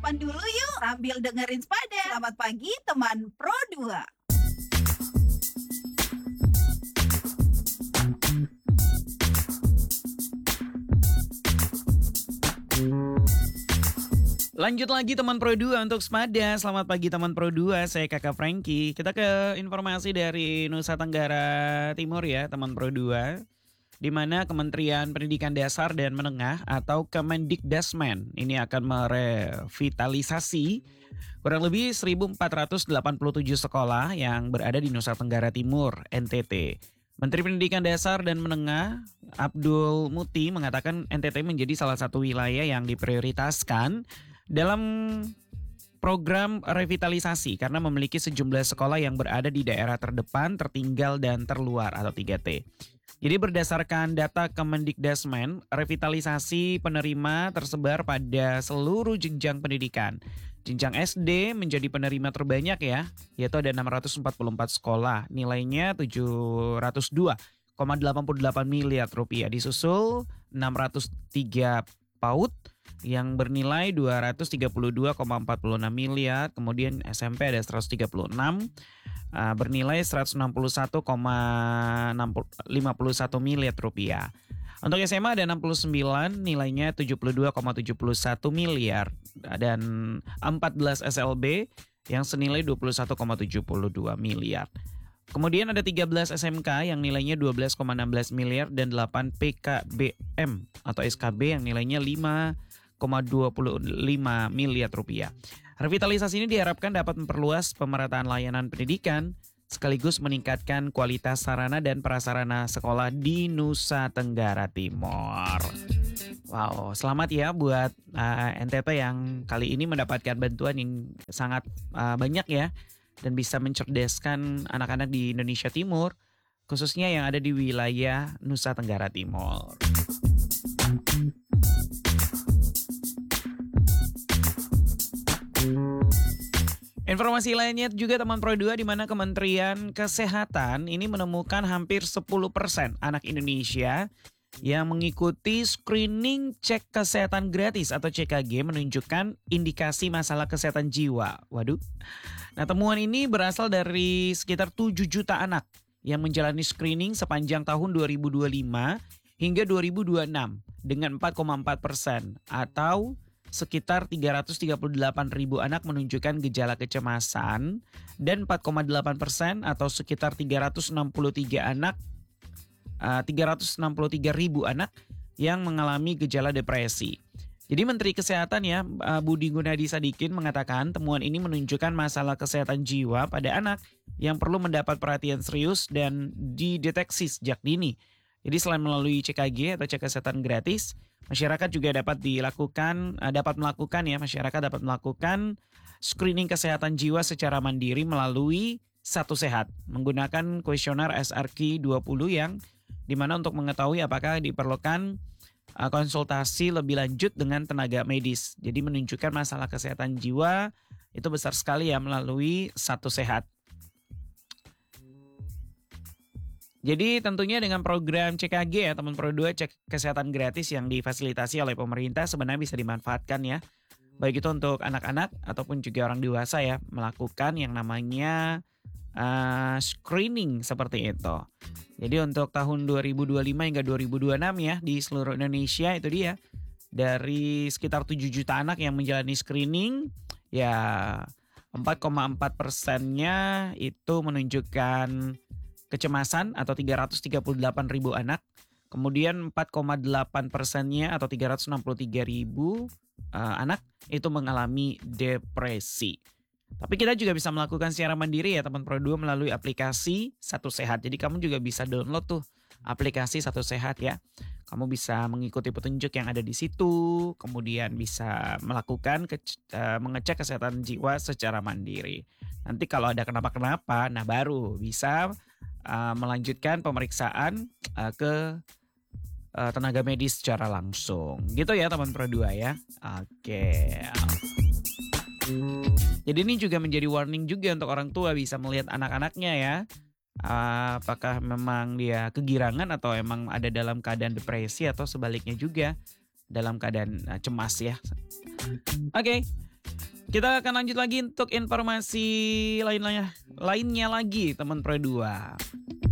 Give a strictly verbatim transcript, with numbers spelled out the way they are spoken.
sarapan dulu yuk sambil dengerin Spada. Selamat pagi teman Pro dua. Lanjut lagi teman Pro dua untuk Spada. Selamat pagi teman Pro dua, saya Kakak Frankie. Kita ke informasi dari Nusa Tenggara Timur ya teman Pro dua. Di mana Kementerian Pendidikan Dasar dan Menengah atau Kemendikdasmen ini akan merevitalisasi kurang lebih seribu empat ratus delapan puluh tujuh sekolah yang berada di Nusa Tenggara Timur, N T T. Menteri Pendidikan Dasar dan Menengah Abdul Muti mengatakan N T T menjadi salah satu wilayah yang diprioritaskan dalam program revitalisasi karena memiliki sejumlah sekolah yang berada di daerah terdepan, tertinggal, dan terluar atau tiga T. Jadi berdasarkan data Kemendikdasmen, revitalisasi penerima tersebar pada seluruh jenjang pendidikan. Jenjang S D menjadi penerima terbanyak ya, yaitu ada enam ratus empat puluh empat sekolah, nilainya tujuh ratus dua koma delapan delapan miliar rupiah. Disusul enam ratus tiga PAUD yang bernilai dua ratus tiga puluh dua koma empat enam miliar, kemudian S M P ada seratus tiga puluh enam uh, bernilai seratus enam puluh satu koma lima satu miliar rupiah. Untuk S M A ada enam puluh sembilan, nilainya tujuh puluh dua koma tujuh satu miliar, dan empat belas S L B yang senilai dua puluh satu koma tujuh dua miliar. Kemudian ada tiga belas S M K yang nilainya dua belas koma enam belas miliar dan delapan P K B M atau S K B yang nilainya lima koma dua lima miliar rupiah. Revitalisasi ini diharapkan dapat memperluas pemerataan layanan pendidikan sekaligus meningkatkan kualitas sarana dan prasarana sekolah di Nusa Tenggara Timur. Wow, selamat ya buat uh, N T T yang kali ini mendapatkan bantuan yang sangat uh, banyak ya dan bisa mencerdaskan anak-anak di Indonesia Timur, khususnya yang ada di wilayah Nusa Tenggara Timur. Informasi lainnya juga teman Pro dua di mana Kementerian Kesehatan ini menemukan hampir sepuluh persen anak Indonesia yang mengikuti screening cek kesehatan gratis atau C K G menunjukkan indikasi masalah kesehatan jiwa. Waduh. Nah, temuan ini berasal dari sekitar tujuh juta anak yang menjalani screening sepanjang tahun dua ribu dua puluh lima hingga dua ribu dua puluh enam dengan empat koma empat persen atau sekitar tiga ratus tiga puluh delapan ribu anak menunjukkan gejala kecemasan dan empat koma delapan persen atau sekitar tiga ratus enam puluh tiga anak uh, tiga ratus enam puluh tiga ribu anak yang mengalami gejala depresi. Jadi Menteri Kesehatan ya uh, Budi Gunadi Sadikin mengatakan temuan ini menunjukkan masalah kesehatan jiwa pada anak yang perlu mendapat perhatian serius dan dideteksi sejak dini. Jadi selain melalui C K G atau cek kesehatan gratis, masyarakat juga dapat dilakukan, dapat melakukan ya, masyarakat dapat melakukan screening kesehatan jiwa secara mandiri melalui Satu Sehat menggunakan kuesioner S R Q dua puluh yang dimana untuk mengetahui apakah diperlukan uh, konsultasi lebih lanjut dengan tenaga medis. Jadi menunjukkan masalah kesehatan jiwa itu besar sekali ya melalui Satu Sehat. Jadi tentunya dengan program C K G ya teman Pro dua, cek kesehatan gratis yang difasilitasi oleh pemerintah sebenarnya bisa dimanfaatkan ya. Baik itu untuk anak-anak ataupun juga orang dewasa ya melakukan yang namanya uh, screening seperti itu. Jadi untuk tahun dua ribu dua puluh lima hingga dua ribu dua puluh enam ya di seluruh Indonesia itu dia dari sekitar tujuh juta anak yang menjalani screening ya empat koma empat persennya itu menunjukkan kecemasan atau tiga ratus tiga puluh delapan ribu anak. Kemudian empat koma delapan persennya atau tiga ratus enam puluh tiga ribu uh, anak itu mengalami depresi. Tapi kita juga bisa melakukan secara mandiri ya teman Pro dua melalui aplikasi Satu Sehat. Jadi kamu juga bisa download tuh aplikasi Satu Sehat ya. Kamu bisa mengikuti petunjuk yang ada di situ. Kemudian bisa melakukan ke, uh, mengecek kesehatan jiwa secara mandiri. Nanti kalau ada kenapa-kenapa, nah baru bisa uh, melanjutkan pemeriksaan uh, ke uh, tenaga medis secara langsung. Gitu ya teman Pro dua ya. Oke. Jadi ini juga menjadi warning juga untuk orang tua bisa melihat anak-anaknya ya. Uh, apakah memang dia kegirangan atau emang ada dalam keadaan depresi atau sebaliknya juga dalam keadaan uh, cemas ya. Oke. Okay. Kita akan lanjut lagi untuk informasi lainnya lainnya lagi teman Pro dua.